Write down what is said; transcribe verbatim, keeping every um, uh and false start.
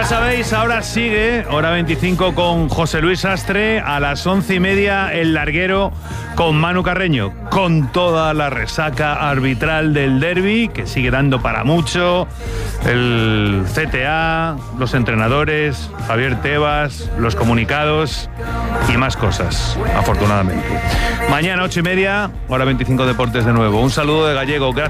sabéis, ahora sigue Hora veinticinco con José Luis Astre. A las once y media, El Larguero con Manu Carreño. Con toda la resaca arbitral del derbi, que sigue dando para mucho. El C T A, los entrenadores, Javier Tebas, los comunicados y más cosas, afortunadamente. Mañana, ocho y media, Hora veinticinco Deportes de nuevo. Un saludo de Gallego. Gracias.